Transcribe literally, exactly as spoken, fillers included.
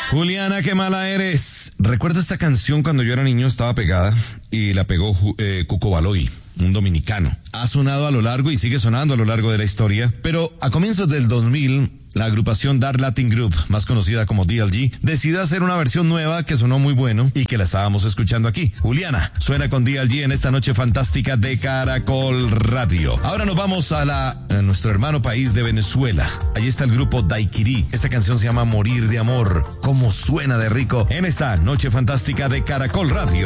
Juliana, qué mala eres. Recuerdo esta canción cuando yo era niño, estaba pegada y la pegó eh, Cuco Baloy, un dominicano. Ha sonado a lo largo y sigue sonando a lo largo de la historia, pero a comienzos del dos mil, la agrupación Dark Latin Group, más conocida como D L G, decidió hacer una versión nueva que sonó muy bueno y que la estábamos escuchando aquí. Juliana suena con D L G en esta noche fantástica de Caracol Radio. Ahora nos vamos a la a nuestro hermano país de Venezuela. Allí está el grupo Daiquiri. Esta canción se llama Morir de Amor. Cómo suena de rico en esta noche fantástica de Caracol Radio.